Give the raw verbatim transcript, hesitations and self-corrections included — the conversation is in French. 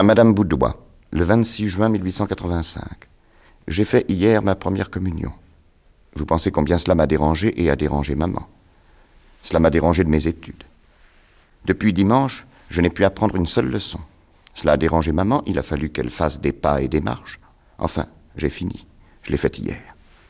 À Madame Boudois, le vingt-six juin mille huit cent quatre-vingt-cinq. J'ai fait hier ma première communion. Vous pensez combien cela m'a dérangé et a dérangé maman. Cela m'a dérangé de mes études. Depuis dimanche, je n'ai pu apprendre une seule leçon. Cela a dérangé maman, il a fallu qu'elle fasse des pas et des marches. Enfin, j'ai fini. Je l'ai fait hier.